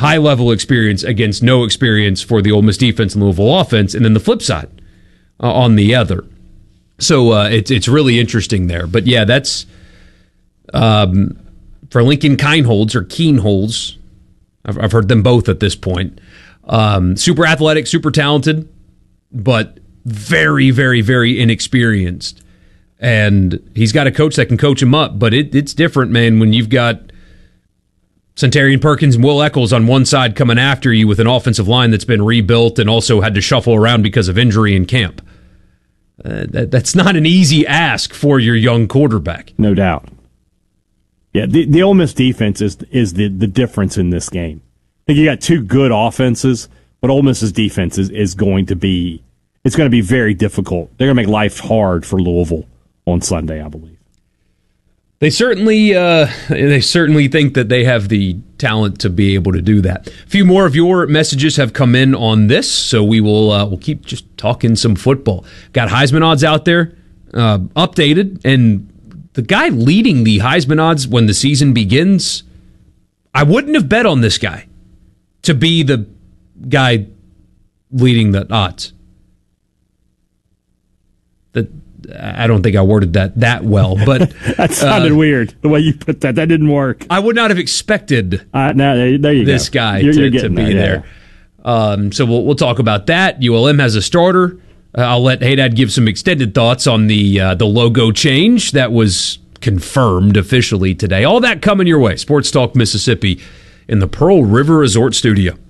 high-level experience against no experience for the Ole Miss defense and Louisville offense, and then the flip side on the other. So it's really interesting there. But, yeah, that's for Lincoln Kienholz. I've heard them both at this point. Super athletic, super talented, but very, very, very inexperienced. And he's got a coach that can coach him up, but it's different, man, when you've got Centarian Perkins and Will Eccles on one side coming after you with an offensive line that's been rebuilt and also had to shuffle around because of injury in camp. That's not an easy ask for your young quarterback. No doubt. Yeah, the Ole Miss defense is the difference in this game. I think you got two good offenses, but Ole Miss's defense is going to be very difficult. They're going to make life hard for Louisville on Sunday, I believe. They certainly think that they have the talent to be able to do that. A few more of your messages have come in on this, so we'll keep just talking some football. Got Heisman odds out there, updated, and the guy leading the Heisman odds when the season begins, I wouldn't have bet on this guy to be the guy leading the odds. I don't think I worded that well, but that sounded weird the way you put that. That didn't work. I would not have expected there you this go. guy you're to be there. So we'll talk about that. ULM has a starter. I'll let Haydad give some extended thoughts on the logo change that was confirmed officially today. All that coming your way. Sports Talk Mississippi in the Pearl River Resort Studio.